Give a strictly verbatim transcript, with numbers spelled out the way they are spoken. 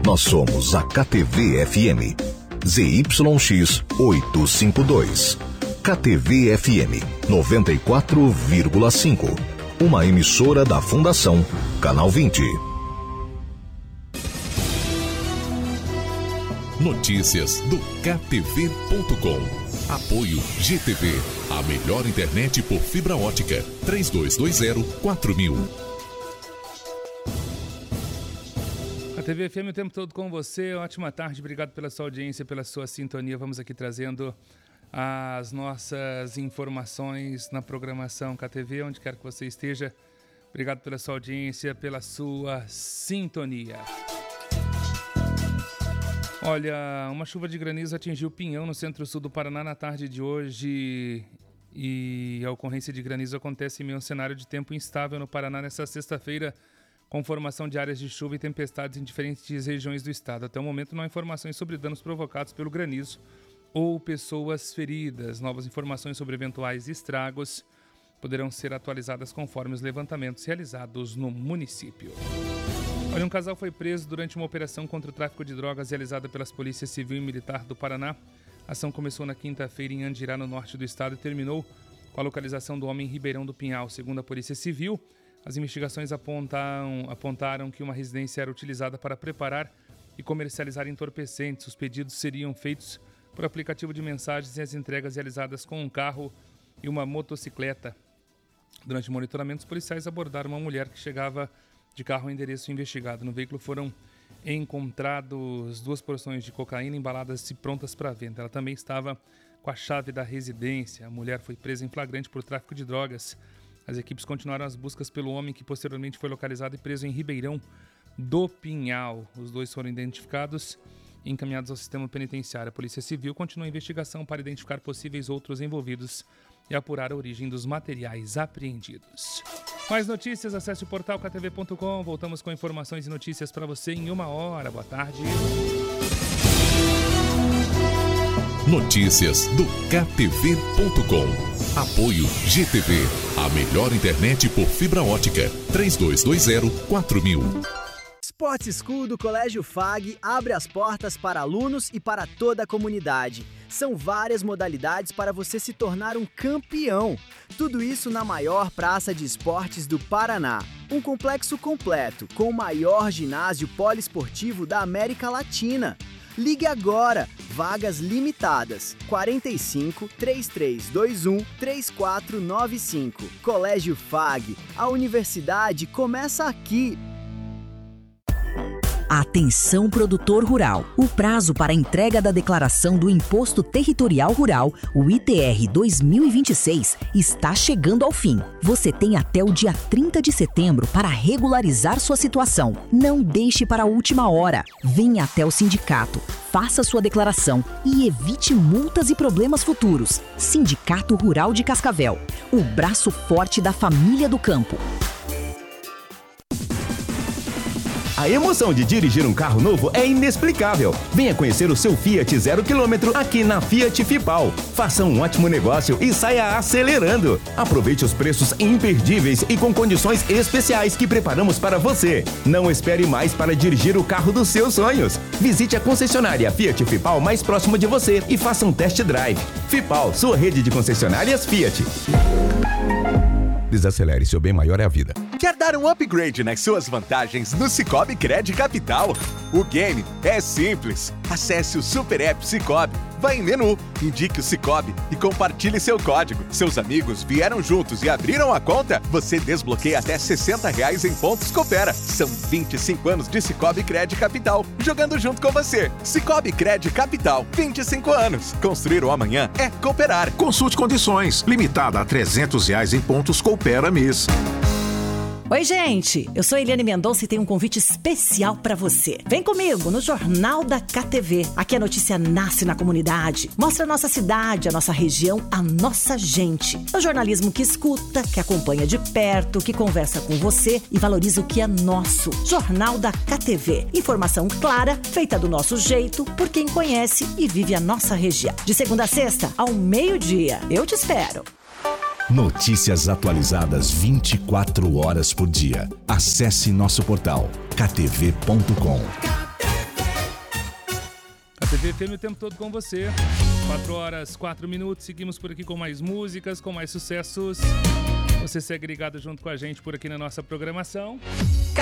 Nós somos a K T V F M, Z Y X oitocentos e cinquenta e dois. K T V F M noventa e quatro vírgula cinco. Uma emissora da Fundação Canal vinte. Notícias do K T V ponto com. Apoio G T V, a melhor internet por fibra ótica. três dois dois zero quatro mil. A T V F M o tempo todo com você. Ótima tarde, obrigado pela sua audiência, pela sua sintonia. Vamos aqui trazendo as nossas informações na programação K T V, onde quer que você esteja. Obrigado pela sua audiência, pela sua sintonia. Olha, uma chuva de granizo atingiu Pinhão, no centro-sul do Paraná, na tarde de hoje. E a ocorrência de granizo acontece em meio a um cenário de tempo instável no Paraná nesta sexta-feira, com formação de áreas de chuva e tempestades em diferentes regiões do estado. Até o momento não há informações sobre danos provocados pelo granizo ou pessoas feridas. Novas informações sobre eventuais estragos poderão ser atualizadas conforme os levantamentos realizados no município. Olha, um casal foi preso durante uma operação contra o tráfico de drogas realizada pelas polícias civil e militar do Paraná. A ação começou na quinta-feira em Andirá, no norte do estado, e terminou com a localização do homem em Ribeirão do Pinhal. Segundo a Polícia Civil, as investigações apontaram, apontaram que uma residência era utilizada para preparar e comercializar entorpecentes. Os pedidos seriam feitos por aplicativo de mensagens e as entregas realizadas com um carro e uma motocicleta. Durante o monitoramento, os policiais abordaram uma mulher que chegava de carro ao endereço investigado. No veículo foram encontrados duas porções de cocaína embaladas e prontas para venda. Ela também estava com a chave da residência. A mulher foi presa em flagrante por tráfico de drogas. As equipes continuaram as buscas pelo homem, que posteriormente foi localizado e preso em Ribeirão do Pinhal. Os dois foram identificados e encaminhados ao sistema penitenciário. A Polícia Civil continua a investigação para identificar possíveis outros envolvidos e apurar a origem dos materiais apreendidos. Mais notícias, acesse o portal K T V ponto com. Voltamos com informações e notícias para você em uma hora. Boa tarde. Notícias do K T V ponto com. Apoio G T V, a melhor internet por fibra ótica. três dois dois zero quatro mil. Sports School do Colégio F A G abre as portas para alunos e para toda a comunidade. São várias modalidades para você se tornar um campeão. Tudo isso na maior praça de esportes do Paraná. Um complexo completo, com o maior ginásio poliesportivo da América Latina. Ligue agora, vagas limitadas, quarenta e cinco, trinta e três vinte e um, trinta e quatro noventa e cinco. Colégio F A G, a universidade começa aqui. Atenção, produtor rural. O prazo para a entrega da declaração do Imposto Territorial Rural, o I T R dois mil e vinte e seis, está chegando ao fim. Você tem até o dia trinta de setembro para regularizar sua situação. Não deixe para a última hora. Venha até o sindicato, faça sua declaração e evite multas e problemas futuros. Sindicato Rural de Cascavel, o braço forte da família do campo. A emoção de dirigir um carro novo é inexplicável. Venha conhecer o seu Fiat zero quilômetro aqui na Fiat Fipal. Faça um ótimo negócio e saia acelerando. Aproveite os preços imperdíveis e com condições especiais que preparamos para você. Não espere mais para dirigir o carro dos seus sonhos. Visite a concessionária Fiat Fipal mais próxima de você e faça um test drive. Fipal, sua rede de concessionárias Fiat. Desacelere, seu bem maior é a vida. Quer dar um upgrade nas suas vantagens no Sicoob Cred Capital? O game é simples. Acesse o Super App Sicoob, vá em menu, indique o Sicoob e compartilhe seu código. Seus amigos vieram juntos e abriram a conta? Você desbloqueia até sessenta reais em pontos Coopera. São vinte e cinco anos de Sicoob Cred Capital, jogando junto com você. Sicoob Cred Capital, vinte e cinco anos. Construir o amanhã é cooperar. Consulte condições. Limitada a trezentos reais em pontos Coopera mês. Oi, gente! Eu sou Eliane Mendonça e tenho um convite especial para você. Vem comigo no Jornal da K T V. Aqui a notícia nasce na comunidade. Mostra a nossa cidade, a nossa região, a nossa gente. É o jornalismo que escuta, que acompanha de perto, que conversa com você e valoriza o que é nosso. Jornal da K T V. Informação clara, feita do nosso jeito, por quem conhece e vive a nossa região. De segunda a sexta, ao meio-dia. Eu te espero. Notícias atualizadas vinte e quatro horas por dia. Acesse nosso portal K T V ponto com. K T V. V F M o tempo todo com você. quatro horas, quatro minutos. Seguimos por aqui com mais músicas, com mais sucessos. Você segue ligado junto com a gente por aqui na nossa programação.